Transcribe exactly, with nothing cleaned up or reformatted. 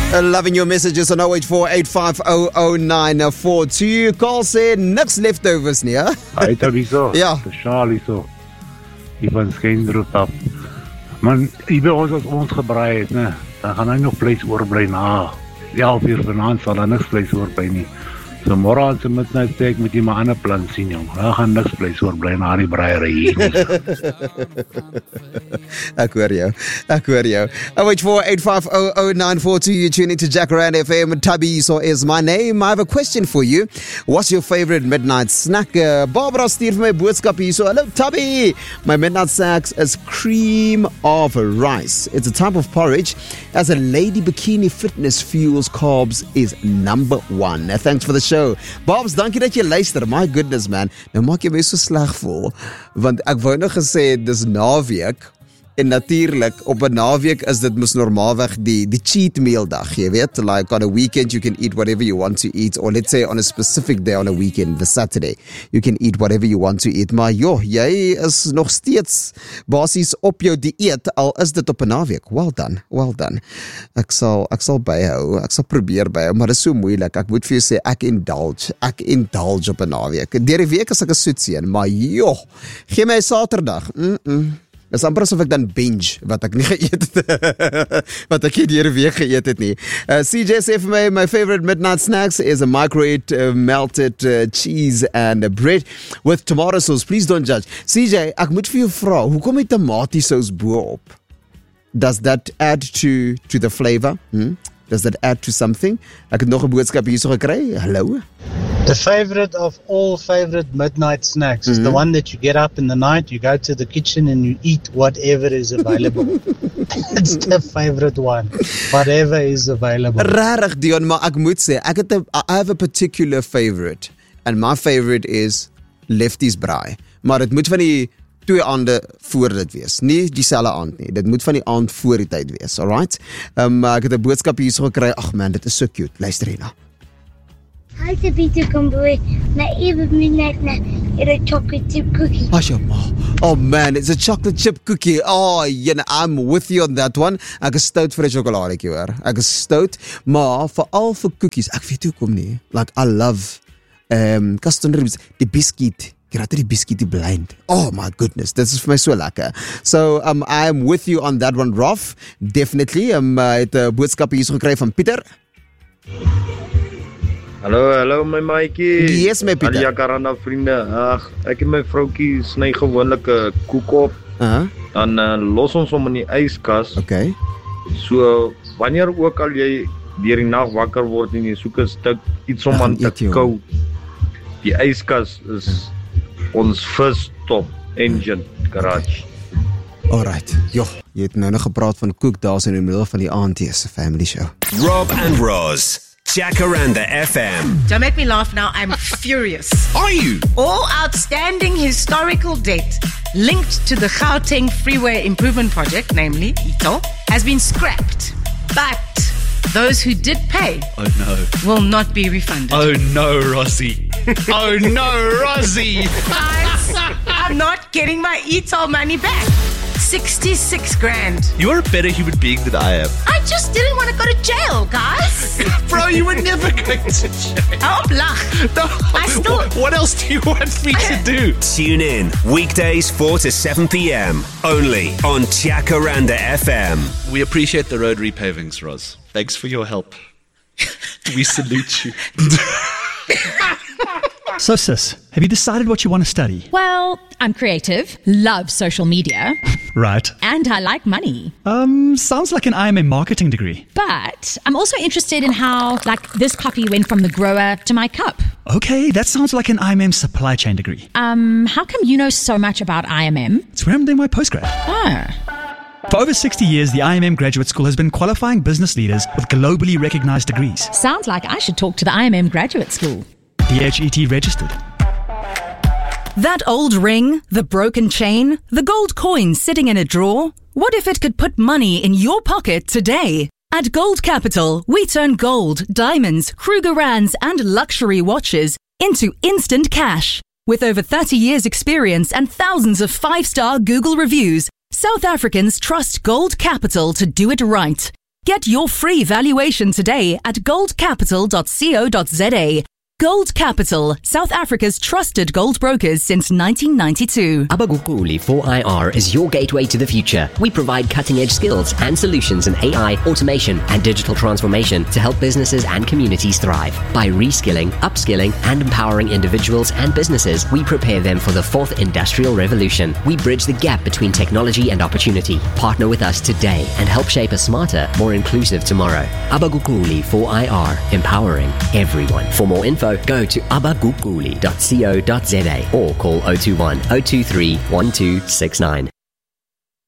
Uh, loving your messages on oh eight four, eight five oh, oh nine four two. Call sê niks leftovers nie, hè? Hy het hierso. Ja. Spesiaal hierso. Die van Skynroet af. Man, hier by ons as ons gebraai het, né? Dan gaan hy nog vleis oorbly na elf uur vanaand sal daar niks vleis oorbly nie. So môre aan se midnight steak met jy maar ander plan sien jong. Daar gaan niks vleis oorbly na die braaier hier. Ek hoor jou. Ek hoor jou. oh eight four, eight five oh, oh nine four two. You tune into Jacaranda F M. Tubby so is my name. I have a question for you. What's your favorite midnight snack? Uh, Barbara stuur vir my boodskap hier. So, hello Tubby. My midnight snack is cream of rice. It's a type of porridge. As a lady bikini fitness fuels carbs is number one. Uh, thanks for the show. Bobs, dankie dat jy luister. My goodness man. Nou maak jy my so sleg voel. Want ek wou nog gesê dis naweek. En natuurlijk, op een naweek is dit mos normaalweg die, die cheat meal dag, jy weet, like on a weekend you can eat whatever you want to eat, or let's say on a specific day on a weekend, the Saturday, you can eat whatever you want to eat, maar joh, jy is nog steeds basies op jou dieet, al is dit op een naweek, well done, well done, ek sal, ek sal byhou, ek sal probeer byhou, maar dit is so moeilik, ek moet vir jou sê, ek indulge, ek indulge op een naweek, deur die week is ek een soetseen, maar joh, gee my Saterdag, mm -mm. Dit is amper asof ek dan binge, wat ek nie geëet het, wat ek nie die week geëet het nie. Uh, C J sê vir my, my favorite midnight snacks is a microwave uh, melted uh, cheese and a bread with tomato sauce. Please don't judge. C J, ek moet vir jou vra, hoekom het tomatiesous bo-op? Does that add to, to the flavor? Hmm? Does that add to something? Ek het nog 'n boodskap hierso gekry. Hallo. The favorite of all favorite midnight snacks is mm-hmm. the one that you get up in the night, you go to the kitchen and you eat whatever is available. That's the favorite one. Whatever is available. Rarig Dion, maar ek moet sê, ek het a, I have a particular favorite. And my favorite is Lefties braai. Maar dit moet van die twee aande voor dit wees. Nie dieselfde aand nie. Dit moet van die aand voor die tyd wees. Alright? Um, ek het 'n boodskap hierso gekry. Ag man, dit is so cute. Luister hierna. Hi, Tabitha Comboy. My favorite midnight snack is a chocolate chip cookie. Asha ma. Oh man, it's a chocolate chip cookie. Oh, yeah, I'm with you on that one. Ek is stout vir 'n sjokoladetjie hoor. Ek is stout, maar veral vir cookies. Ek weet hoekom nie. Like I love um custom ribs, die biscuit. Jy raak die biscuit die blind. Oh my goodness, dit is vir my so lekker. So um I am with you on that one, Rolf. Definitely. Um uh, het 'n boodskap hier gekry van Pieter. Hallo, hallo my maatjie. Yes, my Pieter. Al Jacaranda vriende. Ag, ek en my vroutjie sny gewoonlik 'n koek op. Uh-huh. Dan uh, los ons hom in die yskas. Okay. So wanneer ook al jy deur die nag wakker word en jy soek 'n stuk iets om aan te kou. Die yskas is ons first stop engine garage. Alright. Jo, jy het nou nog gepraat van koekdaas in die middel van die aand hier, 'n family show. Rob and Roz. Jacaranda F M. Don't make me laugh now, I'm furious. Are you? All outstanding historical debt linked to the Gauteng Freeway Improvement Project, namely I T O, has been scrapped. But those who did pay oh no. will not be refunded. Oh no, Rosie. Oh no, Rosie. Guys, I'm not getting my I T O money back. sixty-six grand. You're a better human being than I am. I just didn't want to go to jail, guys. Bro, you were never going to jail. Oh, blah. No. I still... What, what else do you want me to do? Tune in weekdays four to seven p.m. only on Jacaranda F M. We appreciate the road repavings, Roz. Thanks for your help. We salute you. So sis, have you decided what you want to study? Well, I'm creative, love social media. Right. And I like money. Um, sounds like an I M M marketing degree. But I'm also interested in how, like, this coffee went from the grower to my cup. Okay, that sounds like an I M M supply chain degree. Um, how come you know so much about I M M? It's where I'm doing my postgrad. Ah. For over sixty years, the I M M Graduate School has been qualifying business leaders with globally recognized degrees. Sounds like I should talk to the I M M Graduate School. D H E T registered. That old ring, the broken chain, the gold coin sitting in a drawer? What if it could put money in your pocket today? At Gold Capital, we turn gold, diamonds, Krugerrands and luxury watches into instant cash. With over thirty years experience and thousands of five-star Google reviews, South Africans trust Gold Capital to do it right. Get your free valuation today at gold capital dot co dot za. Gold Capital, South Africa's trusted gold brokers since nineteen ninety-two. Abagukuli four I R is your gateway to the future. We provide cutting-edge skills and solutions in A I, automation, and digital transformation to help businesses and communities thrive. By reskilling, upskilling, and empowering individuals and businesses, we prepare them for the fourth industrial revolution. We bridge the gap between technology and opportunity. Partner with us today and help shape a smarter, more inclusive tomorrow. Abagukuli four I R, empowering everyone. For more info, go to abagukuli dot co dot za or call zero two one zero two three one two six nine.